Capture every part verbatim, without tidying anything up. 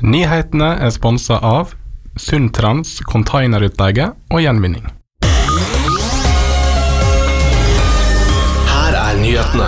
Nyhetene er sponset av Sundtrans containerutleie og gjenvinning. Her er nyhetene.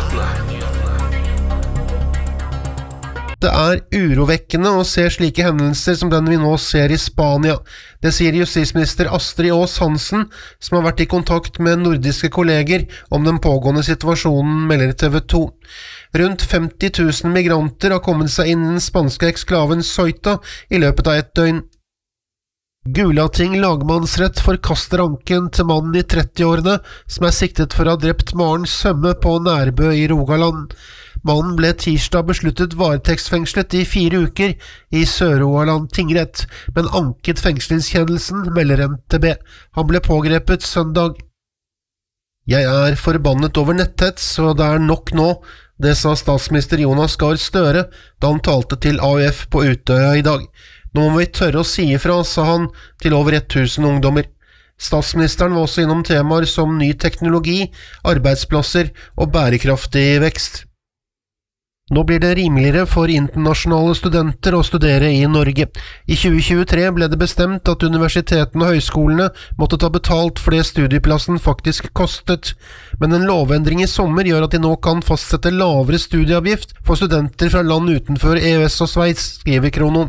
Det er urovekkende å se slike hendelser som den vi nå ser i Spania. Det sier justisminister Astrid Aas Hansen, som har vært i kontakt med nordiske kolleger om den pågående situasjonen, melder T V to. Rundt femti tusen migranter har kommet seg inn i den spanske eksklaven Ceuta i løpet av et døgn. Gulating lagmannsrett forkaster anken til mannen i trettiårene som er siktet for å ha drept Maren Sømme på Nærbø i Rogaland. Mannen ble tirsdag besluttet varetektsfengslet i fire uker i Sør-Rogaland tingrett, men anket fengslingskjennelsen, melder N T B. Han ble pågrepet søndag. Jeg er forbannet over netthets, og det er nok nå, det sa statsminister Jonas Gahr Støre da han talte til A U F på Utøya i dag. Nå må vi tørre å si ifra, sa han til over tusen ungdommer. Statsministeren var også innom temaer som ny teknologi, arbeidsplasser og bærekraftig vekst. Nå blir det rimeligere for internasjonale studenter å studere i Norge. I tjue tjuetre ble det bestemt at universitetene og høyskolene måtte ta betalt for det studieplassen faktisk kostet, men en lovendring i sommer gjør at de nå kan fastsette lavere studieavgift for studenter fra land utenfor E U S og Sveits, skriver Krono.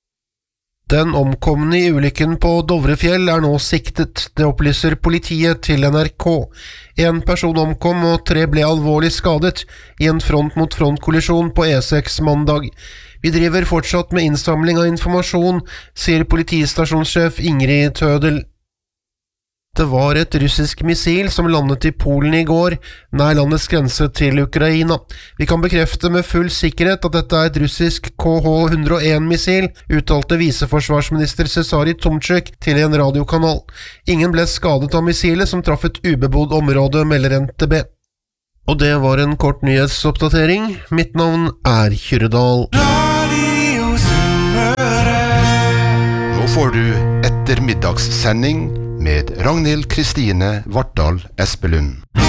Den omkomne i ulykken på Dovrefjell er nå siktet, det opplyser politiet til N R K. En person omkom og tre ble alvorlig skadet i en front-mot-front-kollisjon på E seks mandag. Vi driver fortsatt med innsamling av informasjon, sier politistasjonssjef Ingrid Tødel. Det var et russisk missil som landet i Polen i går, nær landets grense til Ukraina. Vi kan bekrefte med full sikkerhet at dette er et russisk K H ett null én missil, uttalte viseforsvarsminister Cesari Tomczyk til en radiokanal. Ingen ble skadet av missilet som traff et ubebodd område, melder N T B. Og det var en kort nyhetsoppdatering. Mitt navn er Kyrredal. Nå får du ettermiddagssending med Ragnhild Kristine Vartdal Espelund.